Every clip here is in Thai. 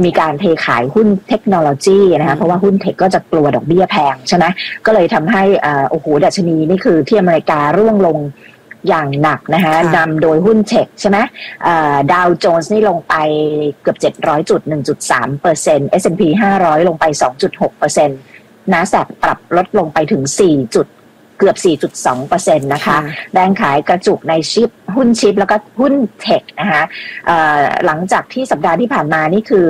มีการเทขายหุ้นเทคโนโลยีนะคะเพราะว่าหุ้นเทคก็จะกลัวดอกเบี้ยแพงใช่ไหมก็เลยทำให้โอ้โหดัชนีนี่คือที่อเมริการ่วงลงอย่างหนักนะคะนำโดยหุ้นเทคใช่ไหมดาวโจนส์นี่ลงไปเกือบ700จุด 1.3% S&P 500ลงไป 2.6% NASDAQ ปรับลดลงไปถึง4จุดเกือบ 4.2% นะคะแรงขายกระจุกในหุ้นชิปแล้วก็หุ้นเทคนะคะหลังจากที่สัปดาห์ที่ผ่านมานี่คือ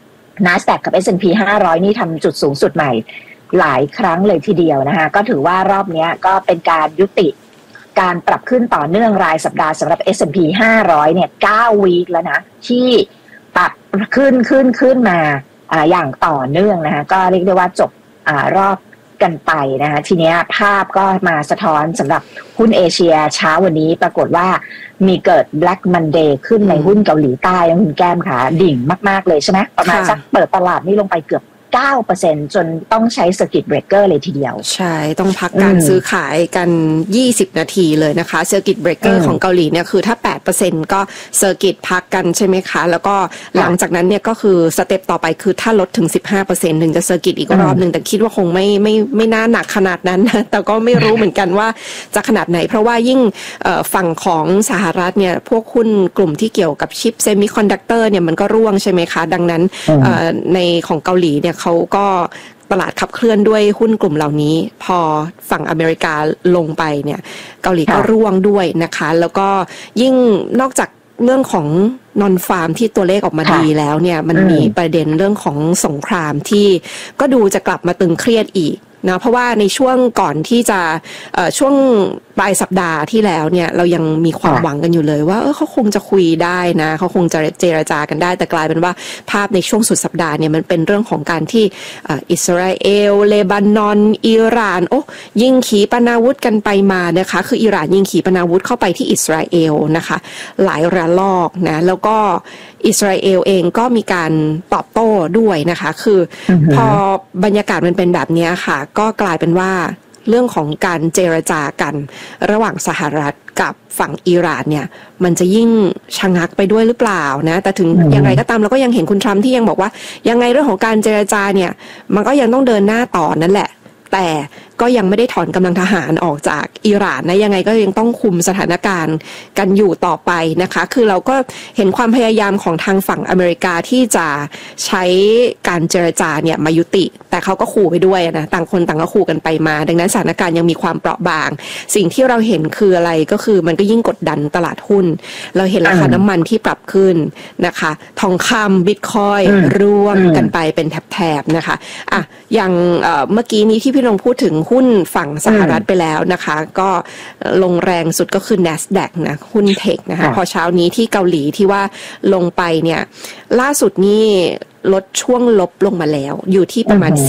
NASDAQ กับ S&P 500นี่ทำจุดสูงสุดใหม่หลายครั้งเลยทีเดียวนะคะก็ถือว่ารอบนี้ก็เป็นการยุติการปรับขึ้นต่อเนื่องรายสัปดาห์สำหรับ S&P 500เนี่ย9วีคแล้วนะที่ปรับขึ้นมาอย่างต่อเนื่องนะคะก็เรียกได้ว่าจบรอบกันไปนะคะทีนี้ภาพก็มาสะท้อนสำหรับหุ้นเอเชียเช้าวันนี้ปรากฏว่ามีเกิด Black Monday ขึ้นในหุ้นเกาหลีใต้นะคุณแก้มค่ะดิ่งมากๆเลยใช่ไหมประมาณสักเปิดตลาดนี่ลงไปเกือบ 9% จนต้องใช้ Circuit Breaker เลยทีเดียวใช่ต้องพักการซื้อขายกัน20นาทีเลยนะคะ Circuit Breaker ของเกาหลีเนี่ยคือถ้า 8% ก็ Circuit พักกันใช่ไหมคะแล้วก็หลังจากนั้นเนี่ยก็คือสเต็ปต่อไปคือถ้าลดถึง 15% ถึงจะ Circuit อีกรอบนึงแต่คิดว่าคงไม่น่าหนักขนาดนั้นนะแต่ก็ไม่รู้เหมือนกันว่าจะขนาดไหนเพราะว่ายิ่งฝั่งของสหรัฐเนี่ยพวกหุ้นกลุ่มที่เกี่ยวกับชิปเซมิคอนดักเตอร์เนี่ยมันก็ร่วงใช่ไหมคะดังนั้นในของเกาหลีเนี่ยเขาก็ตลาดขับเคลื่อนด้วยหุ้นกลุ่มเหล่านี้พอฝั่งอเมริกาลงไปเนี่ยเกาหลีก็ร่วงด้วยนะคะแล้วก็ยิ่งนอกจากเรื่องของนอนฟาร์มที่ตัวเลขออกมาดีแล้วเนี่ยมันมีประเด็นเรื่องของสงครามที่ก็ดูจะกลับมาตึงเครียดอีกนะเพราะว่าในช่วงก่อนที่จะช่วงปลายสัปดาห์ที่แล้วเนี่ยเรายังมีความหวังกันอยู่เลยว่าเขาคงจะคุยได้นะเขาคงจะเจรจากันได้แต่กลายเป็นว่าภาพในช่วงสุดสัปดาห์เนี่ยมันเป็นเรื่องของการที่อิสราเอลเลบานอนอิหร่านยิงขีปนาวุธกันไปมานะคะคืออิหร่านยิงขีปนาวุธเข้าไปที่อิสราเอลนะคะหลายระลอกนะแล้วก็อิสราเอลเองก็มีการตอบโต้ด้วยนะคะคือพอบรรยากาศมันเป็นแบบนี้ค่ะก็กลายเป็นว่าเรื่องของการเจรจากันระหว่างสหรัฐกับฝั่งอิหร่านเนี่ยมันจะยิ่งชะงักไปด้วยหรือเปล่านะแต่ถึงอย่างไรก็ตามเราก็ยังเห็นคุณทรัมป์ที่ยังบอกว่ายังไงเรื่องของการเจรจาเนี่ยมันก็ยังต้องเดินหน้าต่อนั่นแหละแต่ก็ยังไม่ได้ถอนกำลังทหารออกจากอิหร่านนะยังไงก็ยังต้องคุมสถานการณ์กันอยู่ต่อไปนะคะคือเราก็เห็นความพยายามของทางฝั่งอเมริกาที่จะใช้การเจรจาเนี่ยมายุติแต่เขาก็ขู่ไปด้วยนะต่างคนต่างก็ขู่กันไปมาดังนั้นสถานการณ์ยังมีความเปราะบางสิ่งที่เราเห็นคืออะไรก็คือมันก็ยิ่งกดดันตลาดหุ้นเราเห็นราคาน้ำมันที่ปรับขึ้นนะคะทองคำบิตคอยน์ร่วงกันไปเป็นแถบๆนะคะอย่างเมื่อกี้นี้ที่พี่ลงพูดถึงหุ้นฝั่งสหรัฐไปแล้วนะคะก็ลงแรงสุดก็คือ NASDAQ นะหุ้นเทคนะคะพอเช้านี้ที่เกาหลีที่ว่าลงไปเนี่ยล่าสุดนี่ลดช่วงลบลงมาแล้วอยู่ที่ประมาณ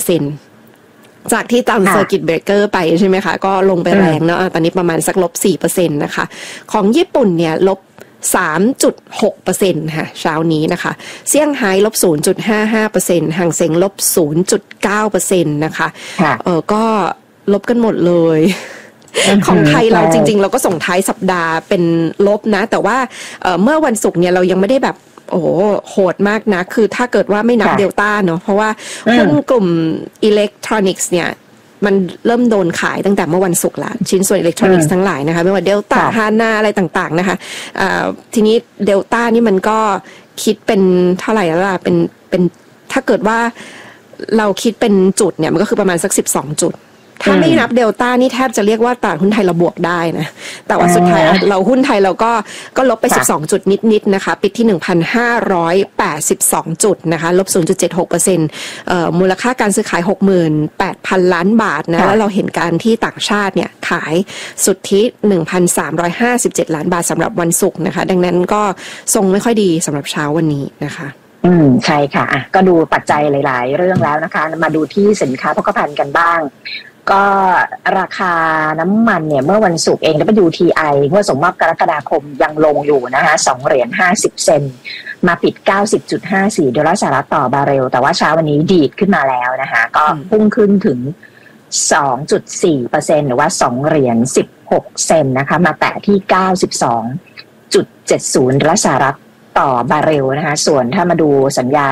4%จากที่ตาม Circuit Breaker ไปใช่ไหมคะก็ลงไปแรงเนาะตอนนี้ประมาณสักลบ 4% นะคะของญี่ปุ่นเนี่ยลบ3.6% ค่ะเช้านี้นะคะเซี่ยงไฮ้ลบ 0.55% ห่างเส็งลบ 0.9% นะคะก็ลบกันหมดเลยของไทยเราจริงๆเราก็ส่งท้ายสัปดาห์เป็นลบนะแต่ว่าเมื่อวันศุกร์เนี่ยเรายังไม่ได้แบบโหดมากนะคือถ้าเกิดว่าไม่นับเดลต้าเนาะเพราะว่าหุ้นกลุ่มอิเล็กทรอนิกส์เนี่ยมันเริ่มโดนขายตั้งแต่เมื่อวันศุกร์ละชิ้นส่วนอิเล็กทรอนิกส์ทั้งหลายนะคะไม่ว่าเดลต้าฮาน่าอะไรต่างๆนะคะทีนี้เดลต้านี่มันก็คิดเป็นเท่าไหร่แล้วล่ะเป็นถ้าเกิดว่าเราคิดเป็นจุดเนี่ยมันก็คือประมาณสัก12จุดถ้าไม่นับเดลต้านี่แทบจะเรียกว่าตลาดหุ้นไทยเราบวกได้นะแต่ว่าสุดท้ายเราหุ้นไทยเราก็ลบไป12จุดนิดๆนะคะปิดที่ 1,582 จุดนะคะลบ 0.76% มูลค่าการซื้อขาย 68,000 ล้านบาทนะแล้วเราเห็นการที่ต่างชาติเนี่ยขายสุทธิ 1,357 ล้านบาทสำหรับวันศุกร์นะคะดังนั้นก็ทรงไม่ค่อยดีสำหรับเช้าวันนี้นะคะใช่ค่ะก็ดูปัจจัยหลายๆเรื่องแล้วนะคะมาดูที่สินค้าโภคภัณฑ์กันบ้างก็ราคาน้ำมันเนี่ยเมื่อวันศุกร์เอง WTI เมื่อส่งมอบกรกฎาคมยังลงอยู่นะคะ$2.50มาปิด $90.54 ต่อบาร์เรลแต่ว่าเช้าวันนี้ดีดขึ้นมาแล้วนะคะก็พุ่งขึ้นถึง 2.4% หรือว่า$2.16นะคะมาแตะที่ $92.70 ต่อบาร์เรลนะคะส่วนถ้ามาดูสัญญา